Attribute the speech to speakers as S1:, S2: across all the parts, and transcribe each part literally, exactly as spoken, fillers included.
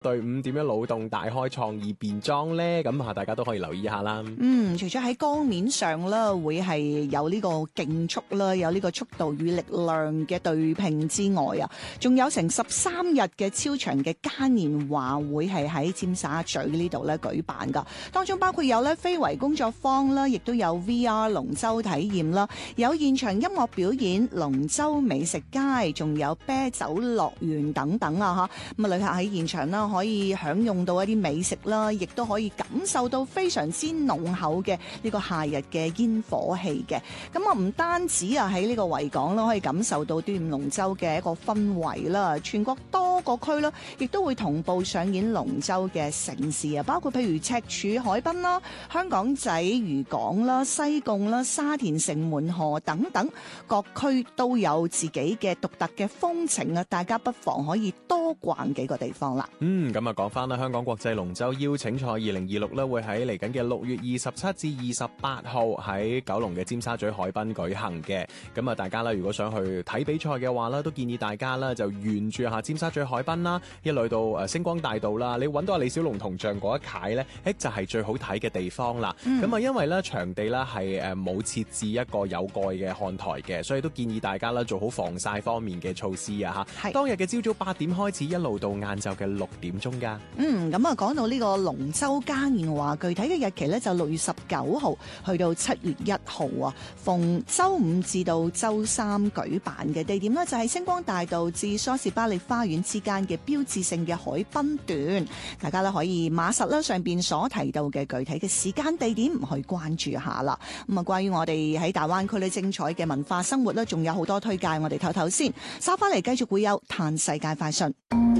S1: 隊伍點樣腦洞大開創意變裝呢？咁啊，大家都可以留意一下啦。
S2: 嗯，除咗喺江面上啦，會係有呢個競速啦，有呢個速度與力量嘅對拼之外啊，仲有成十三日嘅超長嘅嘉年華會係喺尖沙咀呢度咧舉辦噶。當中包括有咧非遺工作坊啦，亦都有 V R 龍舟體驗啦，有現場音樂表演、龍舟美食街，仲有啤酒樂園等等啊！嚇，咁啊，旅客喺現場啦，可以享用到一啲美食啦，亦都可以感受到非常之濃厚嘅呢個夏日嘅煙火氣嘅。咁啊，唔單止啊喺呢個維港啦，可以感受到端午龍舟嘅一個氛圍啦。全國多個區啦，亦都會同步上演龍舟嘅盛事啊，包括譬如赤柱海濱啦、香港仔漁港啦、西貢啦、沙田城門河等等，各區都有自己嘅獨特嘅風情啊！大家不妨可以多逛幾個地方啦。
S1: 嗯，咁啊講翻啦，香港國際龍舟邀請賽二零二六咧，會喺嚟緊嘅六月二十七至二十八號喺九龍嘅尖沙咀海濱舉行嘅。咁啊，大家咧如果想去睇比賽嘅話咧，都建議大家咧就沿住下尖沙咀海濱啦，一路到誒星光大道啦，你揾到阿李小龍銅像嗰一楷咧，誒就係最好睇嘅地方啦。咁啊、嗯，因為咧場地咧係誒冇設置一個有蓋嘅看台嘅，所以都建議大家咧做好防曬方面嘅措施啊嚇。係當日嘅朝早八點開始，一路到晏晝嘅六點鐘㗎。
S2: 嗯，咁啊講到呢個龍舟嘉年華，具體嘅日期咧就六月十九號去到七月一號啊，逢週五至到週三舉辦嘅。地點呢就係星光大道至梳士巴利花園之間嘅標誌性嘅海濱段，大家咧可以碼實啦上邊所提到嘅具體嘅時間地點去關注下啦。咁啊，關於我哋喺大灣區咧精彩嘅文化生活咧，仲有好多推介，我哋唞唞先，稍翻嚟繼續會有嘆世界快訊。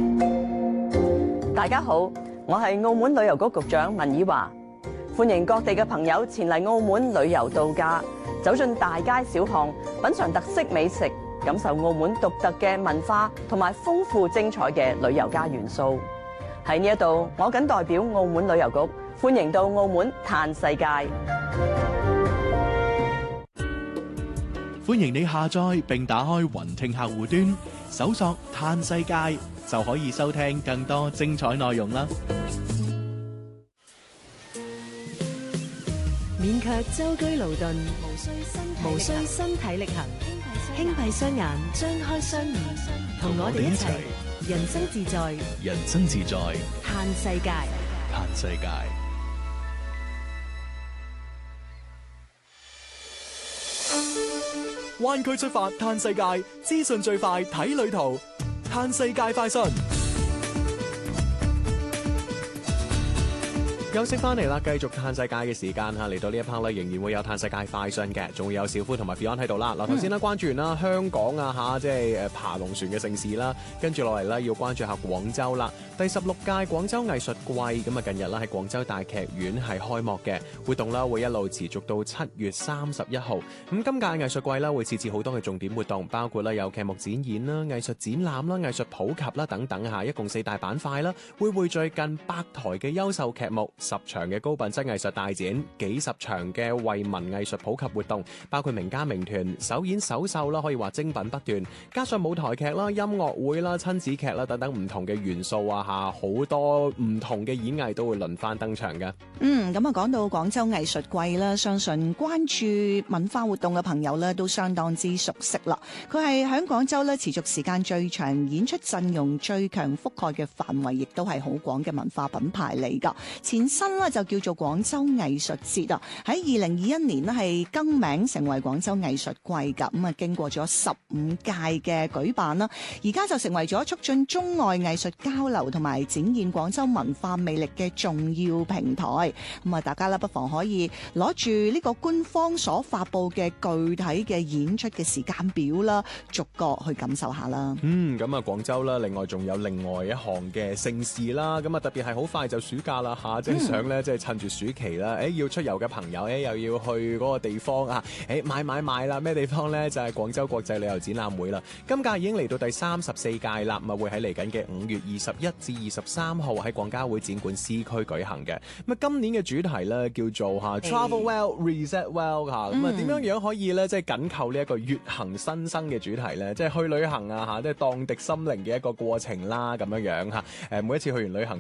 S3: 大家好，我係澳門旅遊局局長文以華，歡迎各地嘅朋友前嚟澳門旅遊度假，走進大街小巷，品嘗特色美食，感受澳門獨特嘅文化同埋豐富精彩嘅旅遊加元素。喺呢一度，我謹代表澳門旅遊局歡迎到澳門嘆世界。
S4: 歡迎你下載並打開雲聽客戶端，搜索嘆世界就可以收聽更多精彩內容啦。
S5: 免卻舟車勞頓，無需身體力行，輕閉雙眼，張開雙耳，同我哋一齊人生自在，
S4: 人生自在，
S5: 嘆世界，
S4: 嘆世界。灣區出發嘆世界，資訊最快睇旅途，嘆世界快訊。
S1: 休息翻嚟啦，繼續嘆世界嘅時間嚇，嚟到呢一 part 咧，仍然會有嘆世界快訊嘅，仲會有小夫同埋 Beyond 喺度啦。嗱，頭先咧關注完啦香港啊嚇，即係誒爬龍船嘅盛事啦，跟住落嚟咧要關注下廣州啦。第十六屆廣州藝術季咁啊，近日啦喺廣州大劇院係開幕嘅活動啦，會一路持續到七月三十一號。咁今屆藝術季啦會設置好多嘅重點活動，包括啦有劇目展演啦、藝術展覽啦、藝術普及啦等等嚇，一共四大板塊啦，會匯聚近百台嘅優秀劇目。十場嘅高品質藝術大展，幾十場嘅惠民藝術普及活動，包括名家名團首演首秀啦，可以話精品不斷，加上舞台劇啦、音樂會啦、親子劇啦等等唔同嘅元素啊嚇，好多唔同嘅演藝都會輪番登場嘅。
S2: 嗯，咁啊講到廣州藝術季啦，相信關注文化活動嘅朋友咧都相當之熟悉啦。佢係喺廣州咧持續時間最長、演出陣容最強、覆蓋嘅範圍亦都係好廣嘅文化品牌嚟㗎。前身咧就叫做廣州藝術節啊，喺二零二一年咧係更名成為廣州藝術季㗎。咁啊經過咗十五屆嘅舉辦啦，而家就成為咗促進中外藝術交流同埋展現廣州文化魅力嘅重要平台。咁啊，大家咧不妨可以攞住呢個官方所發布嘅具體嘅演出嘅時間表啦，逐個去感受下啦。
S1: 嗯，咁啊廣州啦，另外仲有另外一項嘅盛事啦，咁啊特別係好快就暑假啦嚇，即係想咧，即係趁住暑期啦，誒要出遊嘅朋友，誒又要去嗰個地方啊，誒買買買啦！咩地方咧？就係廣州國際旅遊展覽會啦。今屆已經嚟到第三十四屆啦，咁啊會喺嚟緊嘅五月二十一至二十三號喺廣交會展館 C 區舉行嘅。咁啊今年嘅主題咧叫做嚇 Travel Well Reset Well 嚇，咁啊點樣樣可以咧即係緊扣呢一個粵行新生嘅主題咧？即係去旅行啊嚇，即係蕩滌心靈嘅一個過程啦，咁樣樣嚇。誒每一次去完旅行